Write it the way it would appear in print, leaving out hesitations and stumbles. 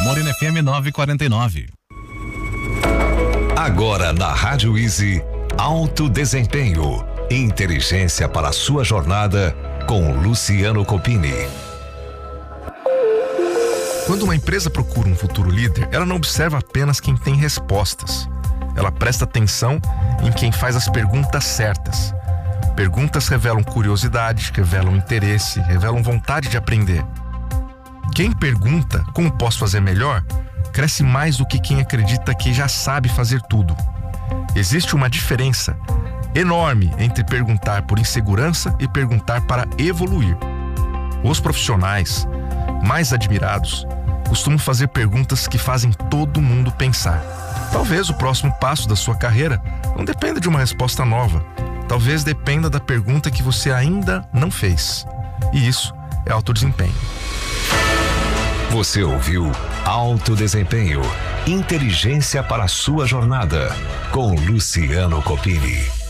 Morena FM 949. Agora na Rádio Easy, Alto Desempenho. Inteligência para a sua jornada com Luciano Copini. Quando uma empresa procura um futuro líder, ela não observa apenas quem tem respostas. Ela presta atenção em quem faz as perguntas certas. Perguntas revelam curiosidade, revelam interesse, revelam vontade de aprender. Quem pergunta como posso fazer melhor, cresce mais do que quem acredita que já sabe fazer tudo. Existe uma diferença enorme entre perguntar por insegurança e perguntar para evoluir. Os profissionais mais admirados costumam fazer perguntas que fazem todo mundo pensar. Talvez o próximo passo da sua carreira não dependa de uma resposta nova. Talvez dependa da pergunta que você ainda não fez. E isso é alto desempenho. Você ouviu Alto Desempenho. Inteligência para a sua jornada com Luciano Copini.